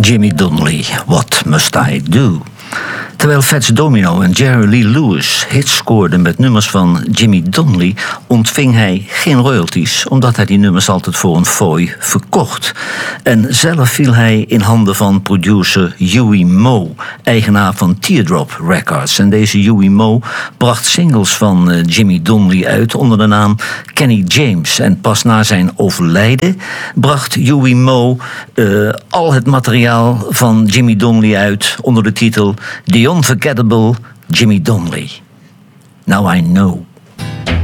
Jimmy Donnelly, What Must I Do? Terwijl Fats Domino en Jerry Lee Lewis hits scoorden met nummers van Jimmy Donnelly, ontving hij geen royalties, omdat hij die nummers altijd voor een fooi verkocht. En zelf viel hij in handen van producer Huey Moe, eigenaar van Teardrop Records. En deze Huey Moe bracht singles van Jimmy Donnelly uit onder de naam Kenny James. En pas na zijn overlijden bracht Huey Moe al het materiaal van Jimmy Donnelly uit onder de titel The Unforgettable Jimmy Donnelly. Now I Know.